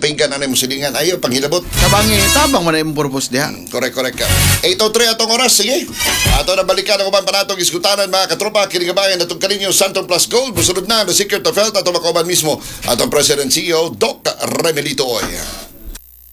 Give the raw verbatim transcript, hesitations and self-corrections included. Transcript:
paigan na mo silingan. Ayo, panghilabot. Tabangi, tabang man na imong purpose diha. Correct, correct ka. eight oh three atong oras, sige. Ato na balikan ang uban pa natong isgutanan mga katropa. Kinigabayan natong kaninyo Santon Plus Gold. Musunod na, The Secret of Health. Ato makauban mismo atong President C E O, Doc Remelito Oy.